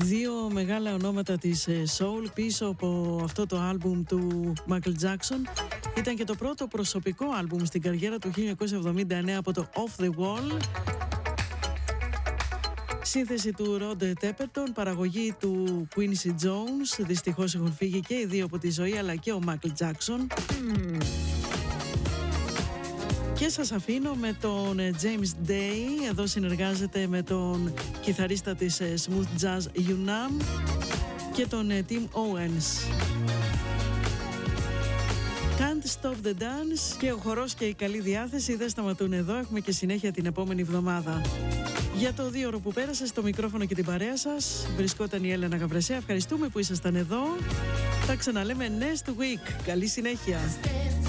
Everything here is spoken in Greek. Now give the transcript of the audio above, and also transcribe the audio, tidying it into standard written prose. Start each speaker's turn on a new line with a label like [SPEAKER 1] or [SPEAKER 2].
[SPEAKER 1] Δύο μεγάλα ονόματα της soul πίσω από αυτό το άλμπουμ του Michael Jackson. Ήταν και το πρώτο προσωπικό άλμπουμ στην καριέρα του 1979 από το Off the Wall. Σύνθεση του Rod Temperton, παραγωγή του Quincy Jones. Δυστυχώς έχουν φύγει και οι δύο από τη ζωή, αλλά και ο Michael Jackson. Και σας αφήνω με τον James Day. Εδώ συνεργάζεται με τον κιθαρίστα της Smooth Jazz Unam και τον Tim Owens. Can't Stop the Dance. Και ο χορός και η καλή διάθεση δεν σταματούν εδώ. Έχουμε και συνέχεια την επόμενη εβδομάδα. Για το 2ωρο που πέρασε, στο μικρόφωνο και την παρέα σας βρισκόταν η Έλενα Γαβρεσέα. Ευχαριστούμε που ήσασταν εδώ. Τα ξαναλέμε next week. Καλή συνέχεια.